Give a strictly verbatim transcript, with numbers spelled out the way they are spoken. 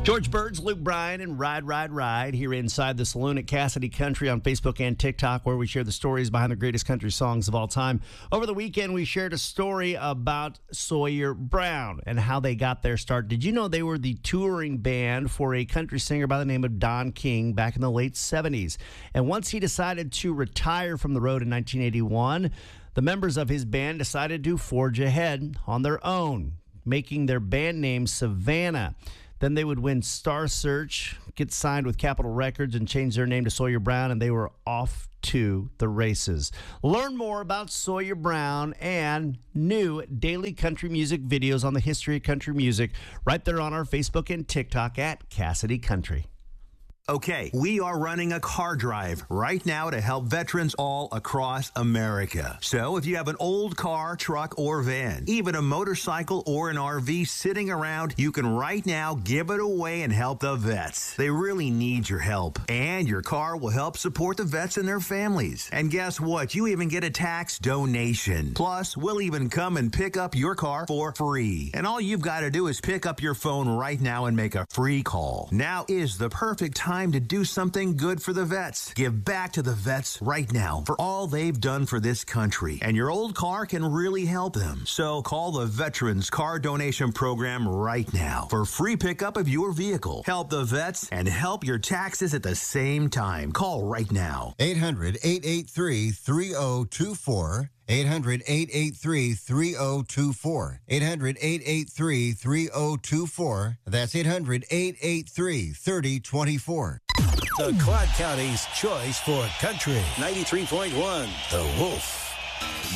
George Birds, Luke Bryan, and Ride, Ride, Ride here inside the saloon at Cassidy Country on Facebook and TikTok, where we share the stories behind the greatest country songs of all time. Over the weekend, we shared a story about Sawyer Brown and how they got their start. Did you know they were the touring band for a country singer by the name of Don King back in the late seventies? And once he decided to retire from the road in nineteen eighty-one, the members of his band decided to forge ahead on their own, making their band name Savannah. Then they would win Star Search, get signed with Capitol Records, and change their name to Sawyer Brown, and they were off to the races. Learn more about Sawyer Brown and new daily country music videos on the history of country music right there on our Facebook and TikTok at Cassidy Country. Okay, we are running a car drive right now to help veterans all across America. So if you have an old car, truck, or van, even a motorcycle or an R V sitting around, you can right now give it away and help the vets. They really need your help. And your car will help support the vets and their families. And guess what? You even get a tax donation. Plus, we'll even come and pick up your car for free. And all you've got to do is pick up your phone right now and make a free call. Now is the perfect time to do something good for the vets. Give back to the vets right now for all they've done for this country. And your old car can really help them. So call the Veterans Car Donation Program right now for free pickup of your vehicle. Help the vets and help your taxes at the same time. Call right now. eight hundred, eight eight three, three oh two four. eight hundred, eight eight three, three oh two four. eight hundred, eight eight three, three oh two four. That's eight hundred, eight eight three, three oh two four. The Clark County's choice for country. ninety-three point one, The Wolf.